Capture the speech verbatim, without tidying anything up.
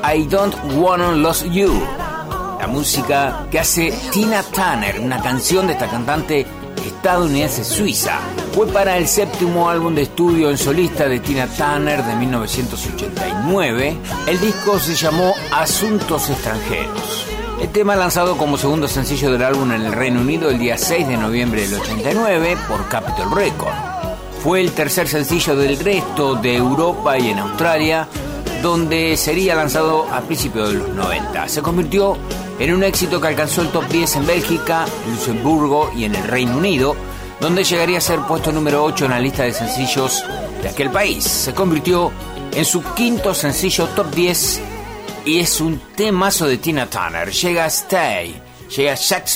I Don't Wanna Lose You, la música que hace Tina Turner, una canción de esta cantante estadounidense suiza. Fue para el séptimo álbum de estudio en solista de Tina Turner de mil novecientos ochenta y nueve. El disco se llamó Asuntos Extranjeros. El tema, lanzado como segundo sencillo del álbum en el Reino Unido el día seis de noviembre del ochenta y nueve por Capitol Records, fue el tercer sencillo del resto de Europa y en Australia, donde sería lanzado a principios de los noventa. Se convirtió en un éxito que alcanzó el top diez en Bélgica, Luxemburgo y en el Reino Unido, donde llegaría a ser puesto número ocho en la lista de sencillos de aquel país. Se convirtió en su quinto sencillo top diez y es un temazo de Tina Turner. Llega Stay, llega Jackson